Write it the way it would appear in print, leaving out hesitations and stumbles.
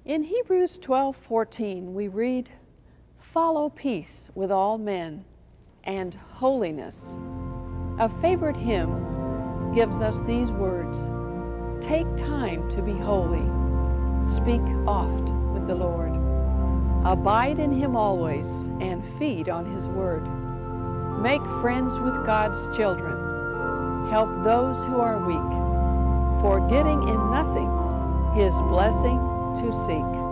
In Hebrews 12:14 we read, "Follow peace with all men and holiness." A favorite hymn gives us these words, "Take time to be holy, speak oft with the Lord. Abide in Him always and feed on His word. Make friends with God's children, help those who are weak, forgetting in nothing His blessing to seek."